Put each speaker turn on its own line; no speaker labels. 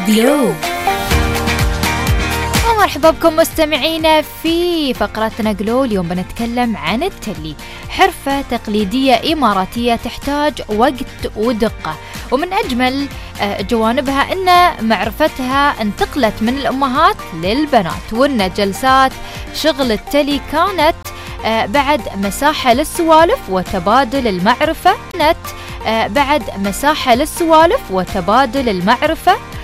جلو. مرحبا بكم مستمعينا في فقرتنا جلو. اليوم بنتكلم عن التلي، حرفة تقليدية إماراتية تحتاج وقت ودقة، ومن أجمل جوانبها أن معرفتها انتقلت من الأمهات للبنات، وأن جلسات شغل التلي كانت بعد مساحة للسوالف وتبادل المعرفة،